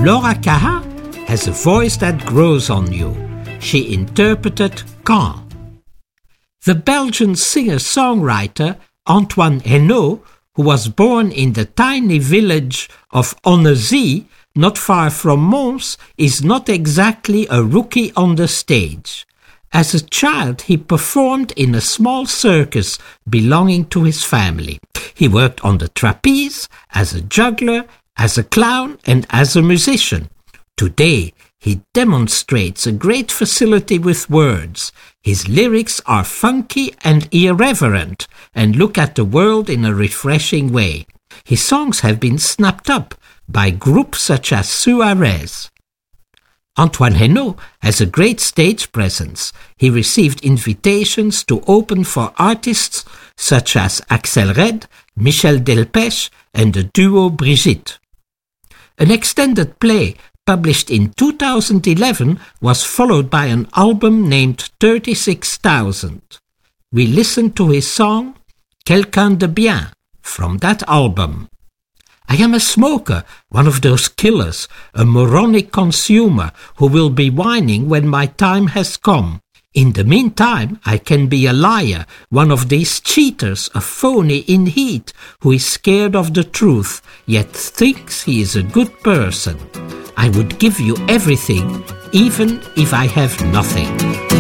Laura Caha has a voice that grows on you. She interpreted Quand. The Belgian singer-songwriter Antoine Henault, who was born in the tiny village of Onnezy, not far from Mons, is not exactly a rookie on the stage. As a child, he performed in a small circus belonging to his family. He worked on the trapeze, as a juggler, as a clown, and as a musician. Today, he demonstrates a great facility with words. His lyrics are funky and irreverent and look at the world in a refreshing way. His songs have been snapped up by groups such as Suarez. Antoine Henault has a great stage presence. He received invitations to open for artists such as Axel Red, Michel Delpech, and the duo Brigitte. An extended play published in 2011 was followed by an album named 36,000. We listen to his song Quelqu'un de bien from that album. I am a smoker, one of those killers, a moronic consumer who will be whining when my time has come. In the meantime, I can be a liar, one of these cheaters, a phony in heat, who is scared of the truth, yet thinks he is a good person. I would give you everything, even if I have nothing.